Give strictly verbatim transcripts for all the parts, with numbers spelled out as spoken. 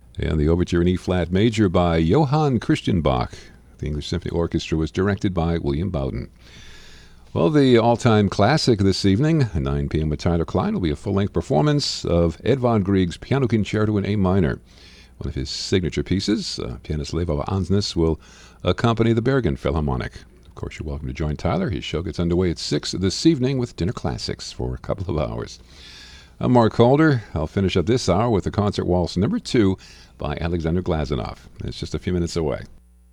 And the overture in E-flat major by Johann Christian Bach. The English Symphony Orchestra was directed by William Bowden. Well, the all-time classic this evening, at nine p.m. with Tyler Klein, will be a full-length performance of Ed von Grieg's Piano Concerto in A minor. One of his signature pieces, uh, pianist Levo Ansnes will accompany the Bergen Philharmonic. Of course, you're welcome to join Tyler. His show gets underway at six this evening with Dinner Classics for a couple of hours. I'm Mark Calder. I'll finish up this hour with the Concert Waltz number two by Alexander Glazunov. It's just a few minutes away.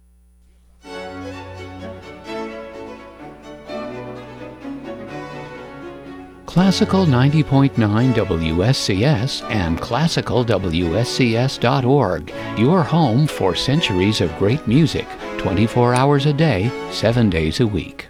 Classical ninety point nine W S C S and classical W S C S dot org, your home for centuries of great music, twenty-four hours a day, seven days a week.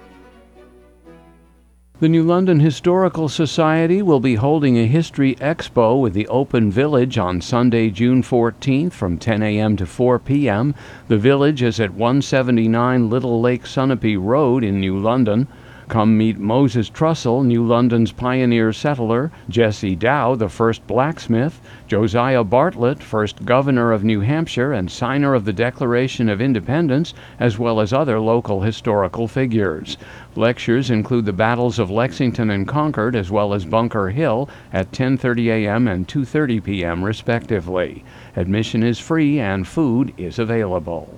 The New London Historical Society will be holding a History Expo with the Open Village on Sunday, June fourteenth from ten a.m. to four p.m. The Village is at one seventy-nine Little Lake Sunapee Road in New London. Come meet Moses Trussell, New London's pioneer settler, Jesse Dow, the first blacksmith, Josiah Bartlett, first governor of New Hampshire and signer of the Declaration of Independence, as well as other local historical figures. Lectures include the battles of Lexington and Concord, as well as Bunker Hill, at ten thirty a.m. and two thirty p.m. respectively. Admission is free and food is available.